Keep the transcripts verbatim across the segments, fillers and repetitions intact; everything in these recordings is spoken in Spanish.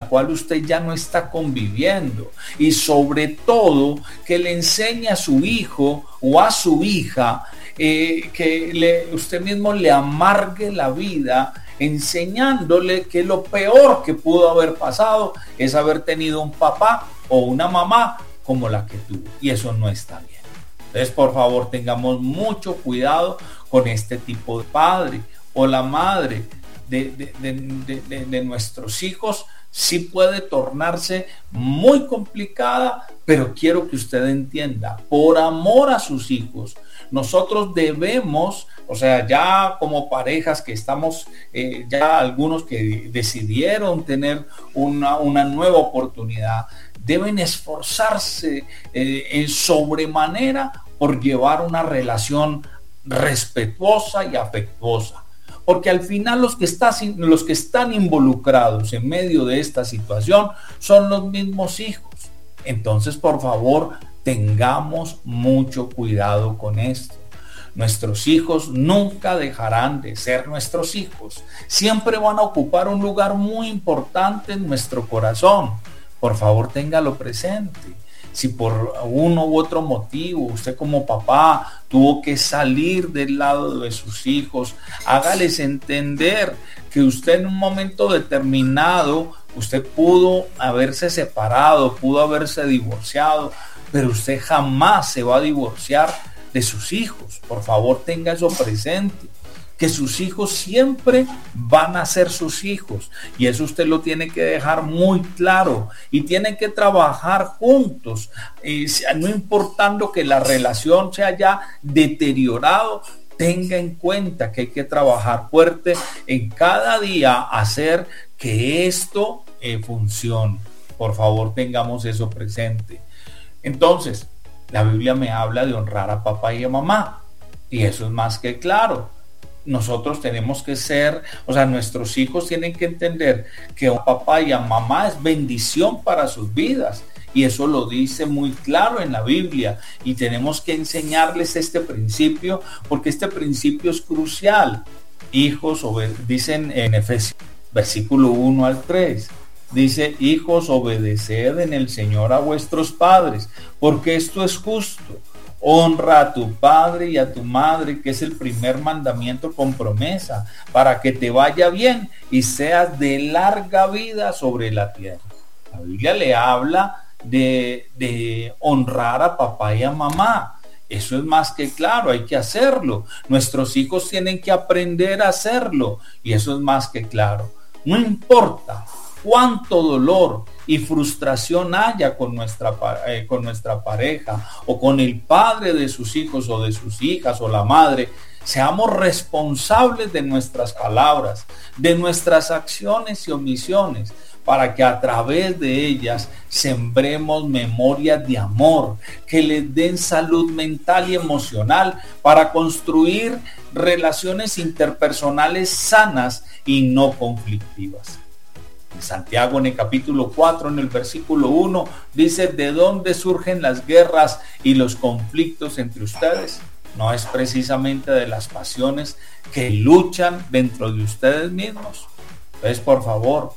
cual usted ya no está conviviendo, y sobre todo que le enseñe a su hijo o a su hija eh, que le, usted mismo le amargue la vida, enseñándole que lo peor que pudo haber pasado es haber tenido un papá o una mamá como la que tuvo, y eso no está bien. Entonces, por favor, tengamos mucho cuidado con este tipo de padre o la madre de, de, de, de, de nuestros hijos. Sí puede tornarse muy complicada, pero quiero que usted entienda, por amor a sus hijos, nosotros debemos, o sea, ya como parejas que estamos, eh, ya algunos que decidieron tener una, una nueva oportunidad, deben esforzarse eh, en sobremanera por llevar una relación respetuosa y afectuosa. Porque al final los que, está, los que están involucrados en medio de esta situación son los mismos hijos. Entonces, por favor, tengamos mucho cuidado con esto. Nuestros hijos nunca dejarán de ser nuestros hijos. Siempre van a ocupar un lugar muy importante en nuestro corazón. Por favor, téngalo presente. Si por uno u otro motivo usted como papá tuvo que salir del lado de sus hijos, hágales entender que usted en un momento determinado, usted pudo haberse separado, pudo haberse divorciado, pero usted jamás se va a divorciar de sus hijos. Por favor, tenga eso presente, que sus hijos siempre van a ser sus hijos, y eso usted lo tiene que dejar muy claro, y tienen que trabajar juntos, eh, no importando que la relación se haya deteriorado. Tenga en cuenta que hay que trabajar fuerte en cada día, hacer que esto eh, funcione. Por favor, tengamos eso presente. Entonces, la Biblia me habla de honrar a papá y a mamá, y eso es más que claro. Nosotros tenemos que ser, o sea, nuestros hijos tienen que entender que a papá y a mamá es bendición para sus vidas, y eso lo dice muy claro en la Biblia, y tenemos que enseñarles este principio, porque este principio es crucial. Hijos, dicen en Efesios, versículo uno al tres, dice: hijos, obedeced en el Señor a vuestros padres, porque esto es justo. Honra a tu padre y a tu madre, que es el primer mandamiento con promesa, para que te vaya bien y seas de larga vida sobre la tierra. La Biblia le habla de, de honrar a papá y a mamá. Eso es más que claro, hay que hacerlo. Nuestros hijos tienen que aprender a hacerlo, y eso es más que claro. No importa cuánto dolor y frustración haya con nuestra, eh, con nuestra pareja o con el padre de sus hijos o de sus hijas o la madre, seamos responsables de nuestras palabras, de nuestras acciones y omisiones, para que a través de ellas sembremos memorias de amor que les den salud mental y emocional para construir relaciones interpersonales sanas y no conflictivas. Santiago, en el capítulo cuatro, en el versículo uno, dice: ¿de dónde surgen las guerras y los conflictos entre ustedes? ¿No es precisamente de las pasiones que luchan dentro de ustedes mismos? Entonces, por favor,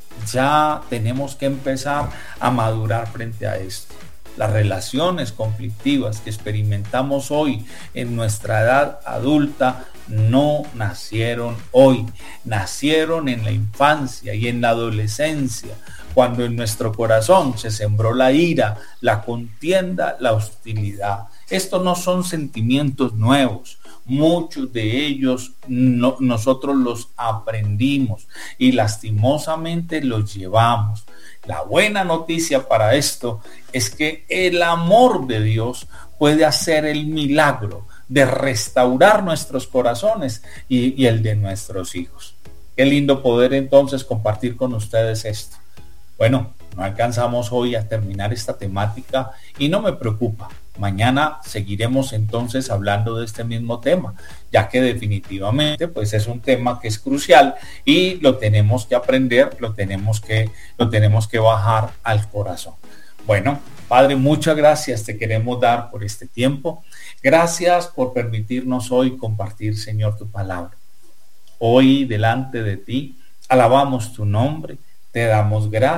ya tenemos que empezar a madurar frente a esto. Las relaciones conflictivas que experimentamos hoy en nuestra edad adulta no nacieron hoy, nacieron en la infancia y en la adolescencia, cuando en nuestro corazón se sembró la ira, la contienda, la hostilidad. Estos no son sentimientos nuevos. Muchos de ellos no, nosotros los aprendimos y lastimosamente los llevamos. La buena noticia para esto es que el amor de Dios puede hacer el milagro de restaurar nuestros corazones y, y el de nuestros hijos. Qué lindo poder entonces compartir con ustedes esto. Bueno, no alcanzamos hoy a terminar esta temática y no me preocupa. Mañana seguiremos entonces hablando de este mismo tema, ya que definitivamente pues es un tema que es crucial y lo tenemos que aprender, lo tenemos que, lo tenemos que bajar al corazón. Bueno, Padre, muchas gracias te queremos dar por este tiempo. Gracias por permitirnos hoy compartir, Señor, tu palabra. Hoy delante de ti alabamos tu nombre, te damos gracias.